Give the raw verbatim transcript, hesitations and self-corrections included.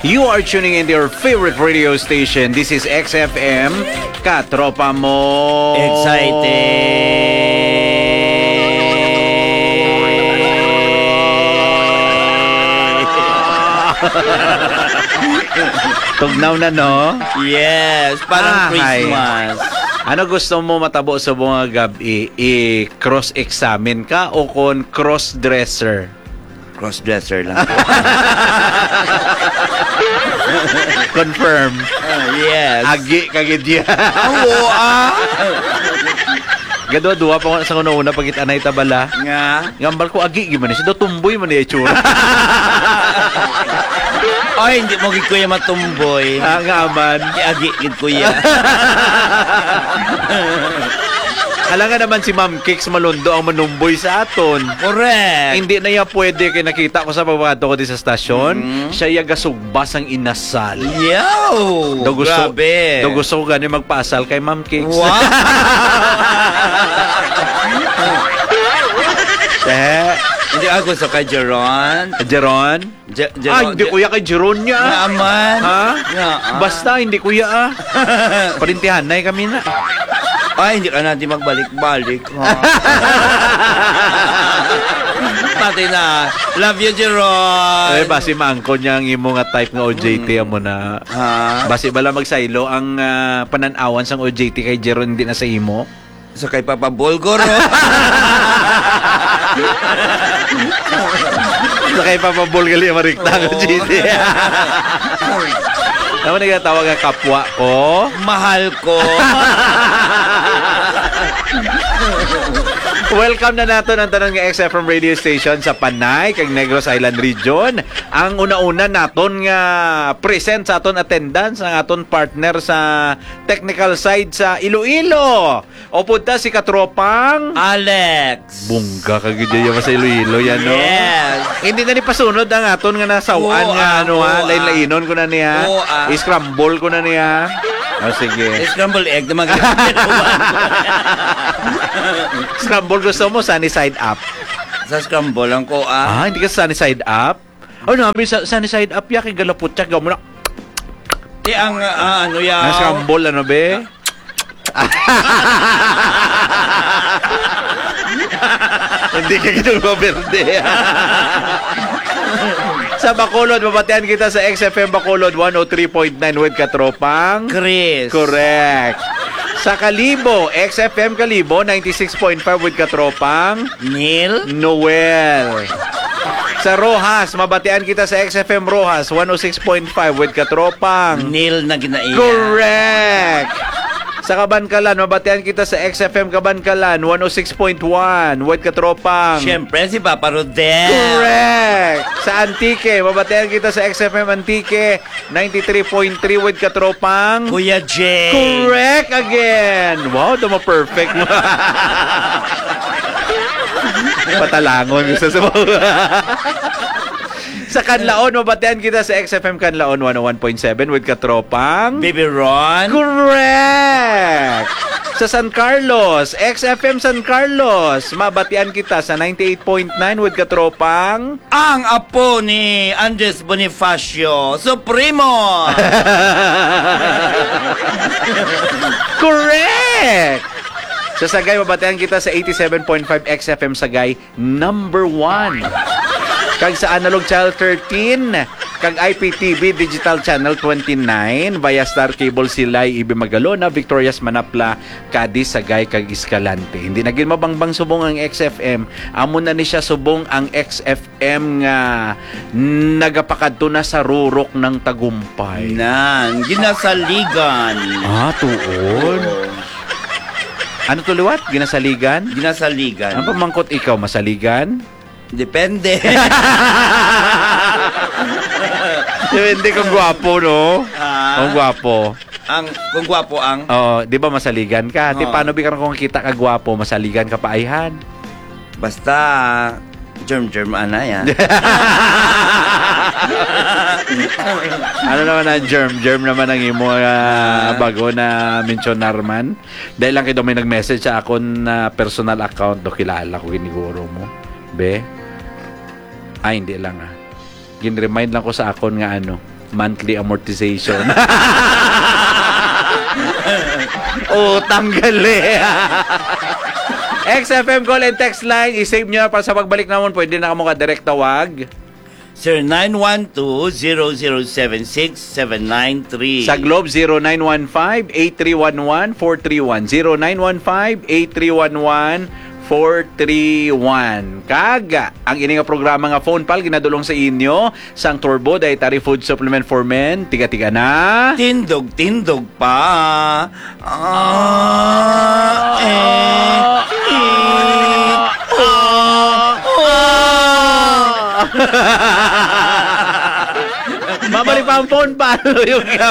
You are tuning in to your favorite radio station. This is X F M. Katropa mo. Excited. Tugnaw na, no? Yes, parang Ah, hi. Christmas. Ano gusto mo matabo sa mga gabi? I-cross-examine ka o kon cross-dresser? Crossdresser lang. Confirm. Uh, yes. Agi kagid ya. Oo, ah. Gadwa-dua pa ko sa una pagit anay tabala. Nga. Ngambal ko agi gimana siya do tumboy man niya itsura. Ay, hindi mo gid kuya matumboy. Ah, nga aman. Agi gid kuya. Hala nga naman si Ma'am Kicks Malundo ang manumboy sa aton. Correct. Hindi na yan pwede. Kaya nakita ko sa pagbabato ko di sa stasyon, Mm. siya yagasugba ang inasal. Yo! Do gusto, Grabe. do gusto ko gani magpasal kay Ma'am Kicks. Wow! Eh, Hindi ako sa kay Jeron. Jeron? Je- Jeron. Ah, hindi kuya kay Jeron niya. Naaman. Ha? Nga, ah. Basta, hindi kuya ah. Parintihan na eh kami na. Ay, hindi ka natin magbalik-balik. Ha? Pati na. Love you, Jeron. Eh, basi maangko niya ang imo nga type nga O J T mo na. Ha? Basi bala magsaylo ang ah, pananawan sang O J T kay Jeron hindi na sa imo. So kay Papa Bolgoro. Sa kay Papabol gali marikta ang O J T. Naman nagtatawag ang kapwa ko. Mahal ko. Welcome na nato ang tanong nga X F M radio station sa Panay kag Negros Island region. Ang una-una naton nga present sa aton attendance ang aton partner sa technical side sa Iloilo. O punta si Katropang Alex. Bungga kagid ya sa Iloilo yan, no? Yes. Hindi na ni pasunod ang aton nga nasawan Oo, nga ah, ano ha, oo, lain-lainon ko na niya. Oo, ah. I-scramble ko na niya. O sige. Scramble egg na mag-gawa. Scramble gusto mo sunny side up. Sa scramble lang ko, ah. Ah, hindi ka sunny side up? Oh, nabi sa sunny side up ya kay galapot siya gaw mo na. Di ang, ah, ano yaw. Na scramble ano be? Hindi ka ginagawa berde. Sa Bacolod, mabatian kita sa X F M Bacolod one oh three point nine with Katropang Chris. Correct. Sa Kalibo, X F M Kalibo ninety-six point five with Katropang Neil. Noel. Sa Rojas, mabatian kita sa X F M Rojas one oh six point five with Katropang Neil na ginaiya. Correct. Sa Kabankalan, mabatian kita sa X F M Kabankalan one oh six point one with Katropang. Siyempre, si Papa Rodel. Correct. Sa Antique, mabatian kita sa X F M Antique ninety-three point three with Katropang. Kuya Jay. Correct again. Wow, dama perfect mo. Patalangon sa Sa Canlaon, mabatian kita sa X F M Canlaon one oh one point seven with Katropang. Baby Ron. Correct! Sa San Carlos, X F M San Carlos, mabatian kita sa ninety-eight point nine with Katropang. Ang apo ni Andres Bonifacio Supremo. Correct! Sa Sagay, mabatian kita sa eighty-seven point five X F M Sagay, number one. Kag sa Analog Channel thirteen, kag I P T V Digital Channel twenty-nine, via Star Cable Silay, Ibe Magalona, Victorias Manapla, Cadiz, Sagay, kag Escalante. Hindi naging mabangbang subong ang X F M. Amo na ni siya subong ang X F M nga nagapakadto na sa rurok ng Tagumpay. Nan, ginasaligan. Ah, tuon. Ano tuliwat? Ginasaligan? Ginasaligan. Ang pamangkot ikaw, masaligan? Depende. Depende kung gwapo, no? Ah. Kung gwapo. Ang, kung gwapo ang... Oo, di ba masaligan ka? Di Oo. paano bi ka kung kita ka gwapo, masaligan ka pa ayhan? Basta, germ-germ ana yan. Ano naman ang germ? Germ naman ang imo uh, bago na mentionar man. Dahil lang kayo may nag-message sa akon na personal account do kilala ko giniguro mo. Be? Ay, hindi lang ah. Gin-remind lang ko sa akon nga ano. monthly amortization. Utang gali. X F M call and text line, i-save nyo para sa pagbalik naman, pwede na kamo ka-direct tawag. Sir, nine one two, zero zero seven six, seven nine three. Sa Globe, zero nine one five, eight three one one, four three one. zero nine one five, eight three one one, four three one. Kaga, ang ini nga programa nga phone pal, ginadulong sa inyo, sang Turbo, Dietary Food Supplement for Men, tiga-tiga na. Tindog, tindog pa. Ah, eh, eh, ah, Mabalik pa ang phone pal, yung